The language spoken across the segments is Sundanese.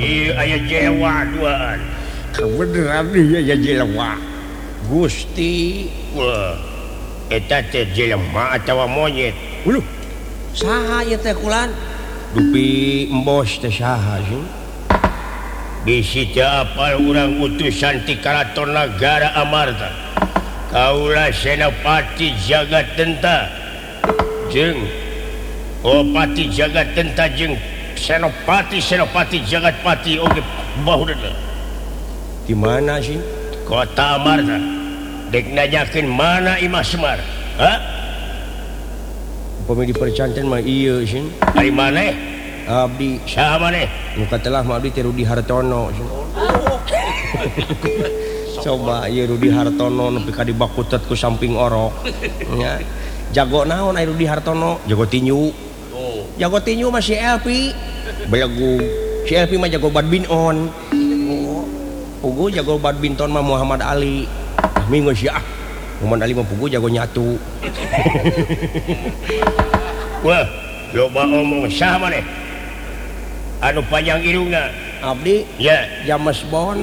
aya jewa duaan kebenaran ya jelema Gusti wah eta teh jelema atawa monyet saha ieu teh kulan dupi embos teh saha sih bisi teh apal urang utusan ti karaton nagara Amarta kaula senopati Jagatenta jeung Pati Jagatenta jeung senopati Jagatpati oge bahudeuna di mana sih kota Amarta dek nanyakeun mana Imah Semar upami dipercanten mah ieu sih ari maneh abdi saha maneh nu katelah mah abdi teh Rudi Hartono coba ieu Rudi Hartono nepi ka dibakutet ku samping orok nya jago naon aya Rudi Hartono jago tinju mah si Elpi belagu si Elpi mah jago badminton pugu jago badminton mah Muhammad Ali minggu sia Muhammad Ali mah pugu jago nyatu wah loba omong saha maneh anu panjang irungna abdi ya James Bond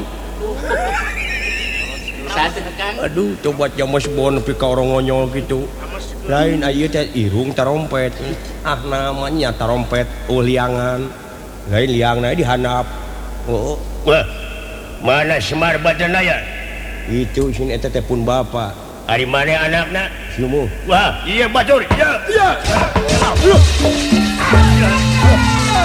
aduh coba James Bond nepi ka orang ngonyol gitu lain ayeuna teh irung tarompet namanya tarompet liangan lain liangna dihandap wah mana Semar Badanaya itu sini eta teh pun bapa ari maneh anakna sumuh wah iya batur iya